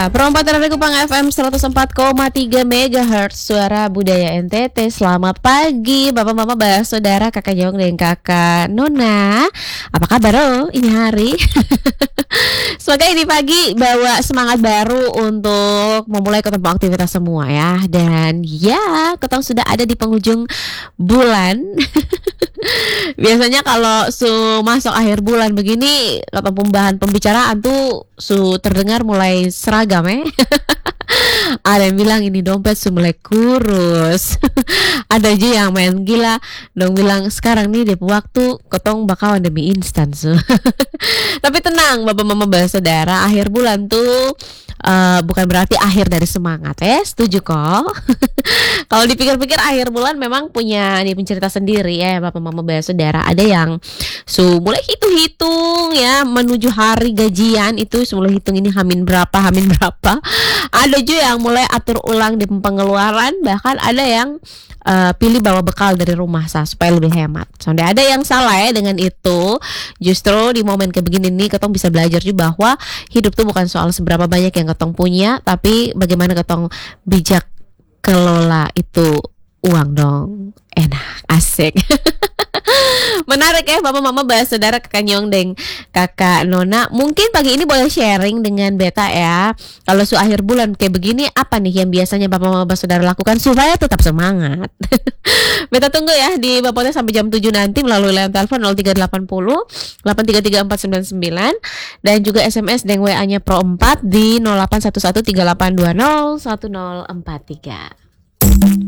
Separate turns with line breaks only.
Perempatan dari Kupang FM 104,3 MHz Suara Budaya NTT. Selamat pagi Bapak Mama Saudara Kakak Jong dan Kakak Nona. Apa kabar ini hari? Semoga ini pagi bawa semangat baru untuk memulai ketemu aktivitas semua ya. Dan ya, ketemu sudah ada di penghujung bulan. Biasanya kalau masuk akhir bulan begini, kata bahan pembicaraan tuh terdengar mulai seragam Ada yang bilang ini dompet mulai kurus. Ada aja yang main gila dong bilang sekarang nih DP waktu ketong bakalan demi instan Tapi tenang Bapak Mama Saudara, akhir bulan tuh bukan berarti akhir dari semangat setuju kok. Kalau dipikir-pikir akhir bulan memang punya cerita sendiri ya Bapak Mama Saudara. Ada yang mulai hitung-hitung ya menuju hari gajian itu mulai hitung ini hamin berapa. Ada juga yang mulai atur ulang di pengeluaran, bahkan ada yang pilih bawa bekal dari rumah supaya lebih hemat. Soalnya ada yang salah ya dengan itu. Justru di momen kayak begini nih ketong bisa belajar juga bahwa hidup tuh bukan soal seberapa banyak yang ketong punya, tapi bagaimana ketong bijak kelola itu uang dong. Enak, asik. Menarik ya Bapak Mama Saudara Kakak Nyong dan Kakak Nona. Mungkin pagi ini boleh sharing dengan Beta ya. Kalau akhir bulan kayak begini, apa nih yang biasanya Bapak Mama Saudara lakukan supaya tetap semangat? Beta tunggu ya di Bapaknya sampai jam 7 nanti melalui line telepon 0380 8334999 dan juga SMS dan WA-nya Pro 4 di 081138201043.